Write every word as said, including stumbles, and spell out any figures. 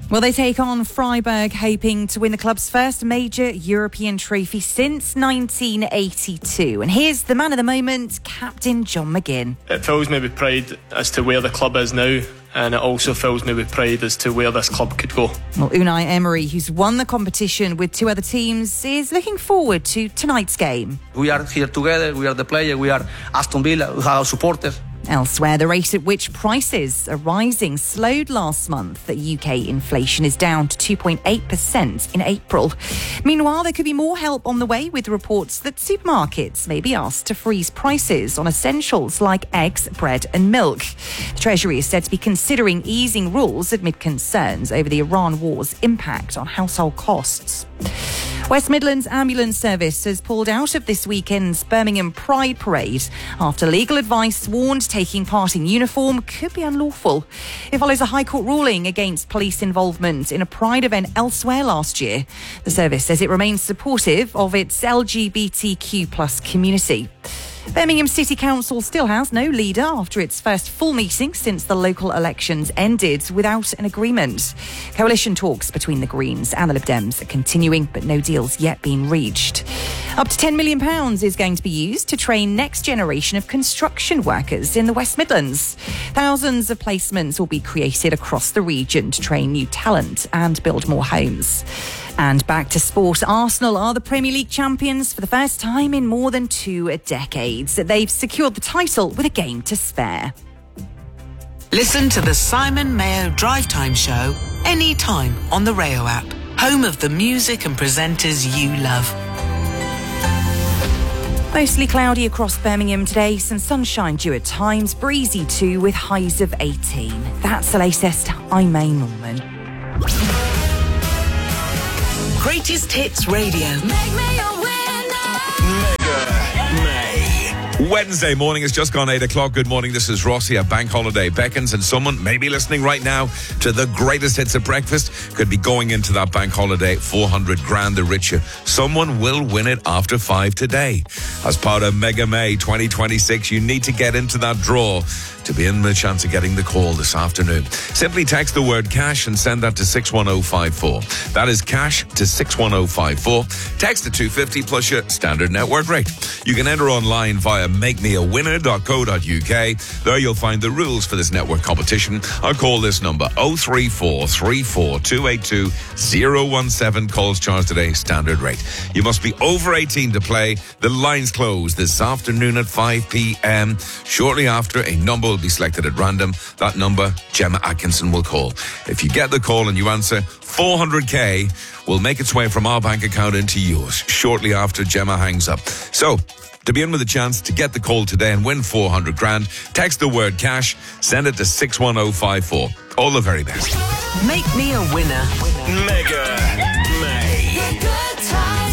Well, they take on Freiburg, hoping to win the club's first major European trophy since nineteen eighty-two. And here's the man of the moment, Captain John McGinn. It fills me with pride as to where the club is now, and it also fills me with pride as to where this club could go. Well, Unai Emery, who's won the competition with two other teams, is looking forward to tonight's game. We are here together, we are the players, we are Aston Villa, we have our supporters. Elsewhere, the rate at which prices are rising slowed last month. U K inflation is down to two point eight percent in April. Meanwhile, there could be more help on the way with reports that supermarkets may be asked to freeze prices on essentials like eggs, bread and milk. The Treasury is said to be considering easing rules amid concerns over the Iran war's impact on household costs. West Midlands Ambulance Service has pulled out of this weekend's Birmingham Pride Parade after legal advice warned taking part in uniform could be unlawful. It follows a High Court ruling against police involvement in a Pride event elsewhere last year. The service says it remains supportive of its L G B T Q plus community. Birmingham City Council still has no leader after its first full meeting since the local elections ended without an agreement. Coalition talks between the Greens and the Lib Dems are continuing, but no deal's yet been reached. Up to ten million pounds is going to be used to train next generation of construction workers in the West Midlands. Thousands of placements will be created across the region to train new talent and build more homes. And back to sport, Arsenal are the Premier League champions for the first time in more than two decades. They've secured the title with a game to spare. Listen to the Simon Mayo Drive Time Show anytime on the Rayo app, home of the music and presenters you love. Mostly cloudy across Birmingham today, some sunshine due at times, breezy too with highs of eighteen. That's the latest. I'm May Norman. Greatest Hits Radio. Make me a winner. Mega May. Wednesday morning, it's just gone eight o'clock. Good morning, this is Rossi. A bank holiday beckons, and someone may be listening right now to the greatest hits at breakfast. Could be going into that bank holiday four hundred grand the richer. Someone will win it after five today. As part of Mega May twenty twenty-six, you need to get into that draw to be in the chance of getting the call this afternoon. Simply text the word cash and send that to six one oh five four. That is cash to six one oh five four. Text to two fifty plus your standard network rate. You can enter online via make me a winner dot co dot uk. There you'll find the rules for this network competition. I'll call this number oh three four three four two eight two oh one seven. Calls charged today, standard rate. You must be over eighteen to play. The lines close this afternoon at five p.m. Shortly after, a number will be selected at random. That number, Gemma Atkinson will call. If you get the call and you answer, four hundred k will make its way from our bank account into yours shortly after Gemma hangs up. So, to be in with a chance to get the call today and win four hundred grand, text the word cash, send it to six one oh five four. All the very best. Make me a winner. Mega May. The good times.